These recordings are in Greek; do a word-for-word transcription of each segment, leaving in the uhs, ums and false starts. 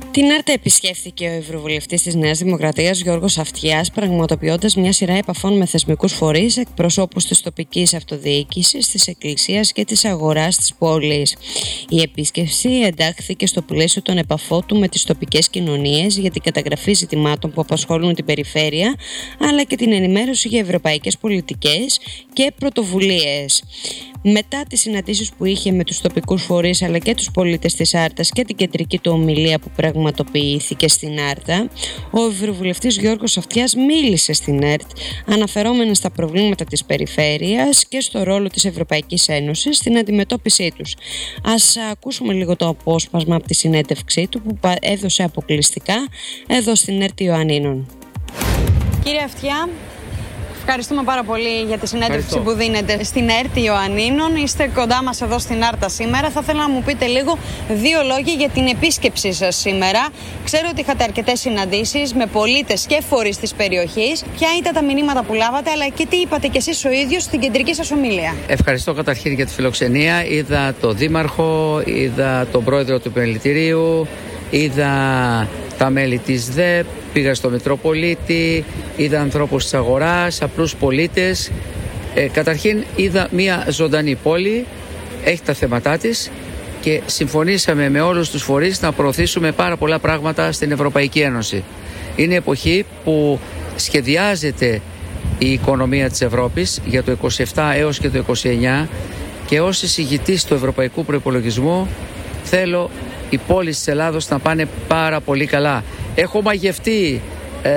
Την Άρτα επισκέφθηκε ο Ευρωβουλευτής της Νέας Δημοκρατίας Γιώργος Αυτιάς, πραγματοποιώντας μια σειρά επαφών με θεσμικούς φορείς, εκπροσώπους της τοπικής αυτοδιοίκησης, της εκκλησίας και της αγοράς της πόλης. Η επίσκεψη εντάχθηκε στο πλαίσιο των επαφών του με τις τοπικές κοινωνίες για την καταγραφή ζητημάτων που απασχολούν την περιφέρεια, αλλά και την ενημέρωση για ευρωπαϊκές πολιτικές και πρωτοβουλίες. Μετά τις συναντήσεις που είχε με τους τοπικούς φορείς αλλά και τους πολίτες της Άρτας και την κεντρική του ομιλία που πραγματοποιήθηκε στην Άρτα, ο Ευρωβουλευτής Γιώργος Αυτιάς μίλησε στην ΕΡΤ αναφερόμενα στα προβλήματα της περιφέρειας και στο ρόλο της Ευρωπαϊκής Ένωσης στην αντιμετώπιση τους. Ας ακούσουμε λίγο το απόσπασμα από τη συνέντευξή του που έδωσε αποκλειστικά εδώ στην ΕΡΤ Ιωαννίνων. Κύριε Αυτιά, ευχαριστούμε πάρα πολύ για τη συνέντευξη που δίνετε στην ΕΡΤ Ιωαννίνων. Είστε κοντά μας εδώ στην Άρτα σήμερα. Θα ήθελα να μου πείτε λίγο δύο λόγια για την επίσκεψή σας σήμερα. Ξέρω ότι είχατε αρκετές συναντήσεις με πολίτες και φορείς της περιοχής. Ποια ήταν τα μηνύματα που λάβατε, αλλά και τι είπατε κι εσείς ο ίδιος στην κεντρική σας ομιλία? Ευχαριστώ καταρχήν για τη φιλοξενία. Είδα τον Δήμαρχο, είδα τον Πρόεδρο του Επιμελητηρίου, είδα τα μέλη της ΔΕΠ, πήγα στο Μητροπολίτη, είδα ανθρώπους της αγοράς, απλούς πολίτες. Ε, καταρχήν είδα μια ζωντανή πόλη, έχει τα θέματά της και συμφωνήσαμε με όλους τους φορείς να προωθήσουμε πάρα πολλά πράγματα στην Ευρωπαϊκή Ένωση. Είναι εποχή που σχεδιάζεται η οικονομία της Ευρώπης για το είκοσι επτά έως και το είκοσι εννιά και ως εισηγητής του Ευρωπαϊκού Προϋπολογισμού θέλω οι πόλεις της Ελλάδος να πάνε πάρα πολύ καλά. Έχω μαγευτεί ε,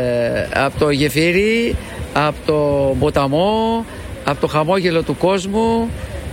από το γεφύρι, από το ποταμό, από το χαμόγελο του κόσμου.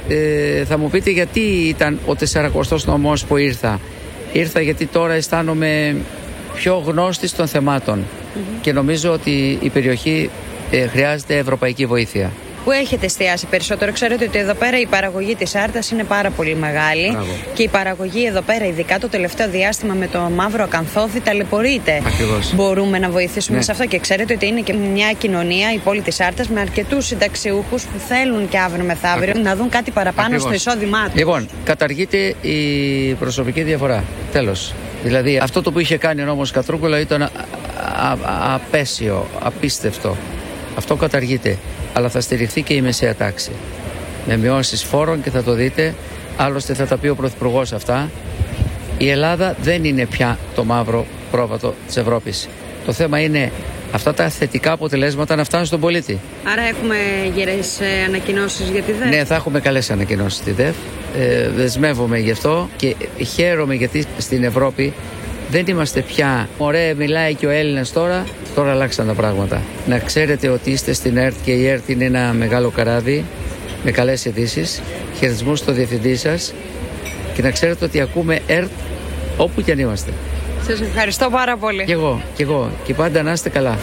Ε, θα μου πείτε γιατί ήταν ο τεσσαρακοστός νομός που ήρθα. Ήρθα γιατί τώρα αισθάνομαι πιο γνώστης των θεμάτων mm-hmm. και νομίζω ότι η περιοχή ε, χρειάζεται ευρωπαϊκή βοήθεια. Πού έχετε εστιάσει περισσότερο? Ξέρετε ότι εδώ πέρα η παραγωγή της Άρτας είναι πάρα πολύ μεγάλη. Μπράβο. Και η παραγωγή εδώ πέρα, ειδικά το τελευταίο διάστημα με το μαύρο ακανθώδη, ταλαιπωρείται. Ακριβώς. Μπορούμε να βοηθήσουμε ναι. σε αυτό και ξέρετε ότι είναι και μια κοινωνία, η πόλη της Άρτας, με αρκετούς συνταξιούχους που θέλουν και αύριο μεθαύριο Ακριβώς. να δουν κάτι παραπάνω Ακριβώς. στο εισόδημά τους. Λοιπόν, καταργείται η προσωπική διαφορά. Τέλος. Δηλαδή αυτό το που είχε κάνει ο νόμος Κατρούγκολα ήταν α, α, α, απέσιο, απίστευτο. Αυτό καταργείται. Αλλά θα στηριχθεί και η μεσαία τάξη με μειώσεις φόρων και θα το δείτε, άλλωστε θα τα πει ο Πρωθυπουργός αυτά. Η Ελλάδα δεν είναι πια το μαύρο πρόβατο της Ευρώπης. Το θέμα είναι αυτά τα θετικά αποτελέσματα να φτάνουν στον πολίτη. Άρα έχουμε γερές ανακοινώσεις για τη ΔΕΦ? Ναι, θα έχουμε καλές ανακοινώσεις στη ΔΕΦ. ε, Δεσμεύομαι γι' αυτό και χαίρομαι γιατί στην Ευρώπη δεν είμαστε πια ωραία, μιλάει και ο Έλληνας τώρα. Τώρα αλλάξαν τα πράγματα. Να ξέρετε ότι είστε στην ΕΡΤ και η ΕΡΤ είναι ένα μεγάλο καράβι με καλές ειδήσεις. Χαιρετισμούς στο διευθυντή σας και να ξέρετε ότι ακούμε ΕΡΤ όπου κι αν είμαστε. Σας ευχαριστώ πάρα πολύ. Κι εγώ, κι εγώ. Και πάντα να είστε καλά.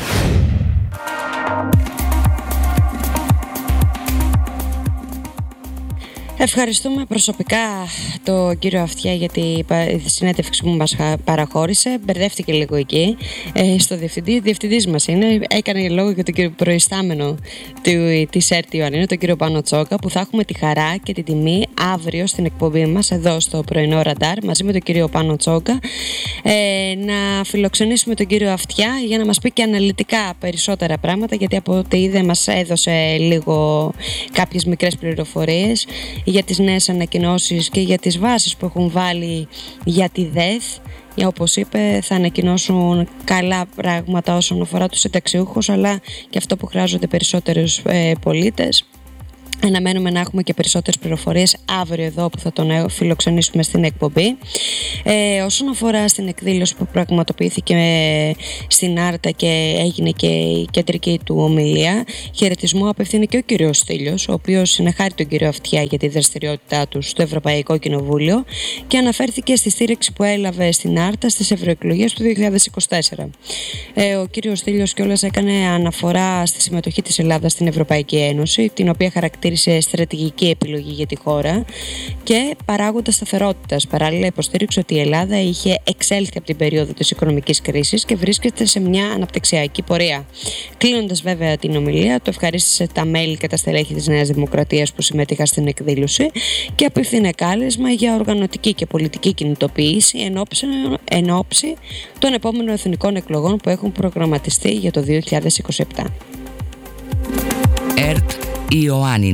Ευχαριστούμε προσωπικά τον κύριο Αυτιά για τη συνέντευξη που μας παραχώρησε. Μπερδεύτηκε λίγο εκεί ε, στο διευθυντή. Διευθυντής μας είναι. Έκανε λόγο για τον κύριο προϊστάμενο της ΕΡΤ Ιωαννίνων, τον κύριο Πάνο Τσόκα, που θα έχουμε τη χαρά και την τιμή αύριο στην εκπομπή μας εδώ στο πρωινό ραντάρ μαζί με τον κύριο Πάνο Τσόκα ε, να φιλοξενήσουμε τον κύριο Αυτιά για να μας πει και αναλυτικά περισσότερα πράγματα, γιατί από ό,τι είδε μας έδωσε λίγο κάποιες μικρές πληροφορίες για τις νέες ανακοινώσεις και για τις βάσεις που έχουν βάλει για τη ΔΕΘ. Όπως είπε, θα ανακοινώσουν καλά πράγματα όσον αφορά τους συνταξιούχους, αλλά και αυτό που χρειάζονται περισσότερους ε, πολίτες. Αναμένουμε να έχουμε και περισσότερες πληροφορίες αύριο εδώ που θα τον φιλοξενήσουμε στην εκπομπή. Ε, όσον αφορά στην εκδήλωση που πραγματοποιήθηκε στην Άρτα και έγινε και η κεντρική του ομιλία, χαιρετισμό απευθύνει και ο κύριος Στήλιος, ο οποίος συνεχάρει τον κύριο Αυτιά για τη δραστηριότητά του στο Ευρωπαϊκό Κοινοβούλιο και αναφέρθηκε στη στήριξη που έλαβε στην Άρτα στις ευρωεκλογές του δύο χιλιάδες είκοσι τέσσερα. Ε, ο κύριος Στήλιος κιόλας έκανε αναφορά στη συμμετοχή της Ελλάδας στην Ευρωπαϊκή Ένωση, την οποία χαρακτήρισε χαρακτήρισε στρατηγική επιλογή για τη χώρα και παράγοντα σταθερότητας. Παράλληλα, υποστήριξε ότι η Ελλάδα είχε εξέλθει από την περίοδο της οικονομικής κρίσης και βρίσκεται σε μια αναπτυξιακή πορεία. Κλείνοντας βέβαια την ομιλία, το ευχαρίστησε τα μέλη και τα στελέχη της Νέας Δημοκρατίας που συμμετείχαν στην εκδήλωση και απίφθινε κάλεσμα για οργανωτική και πολιτική κινητοποίηση εν ώψη των επόμενων εθνικών εκλογών που έχουν προγραμματιστεί για το δύο χιλιάδες είκοσι επτά. ΕΡΤ Ιωάννη.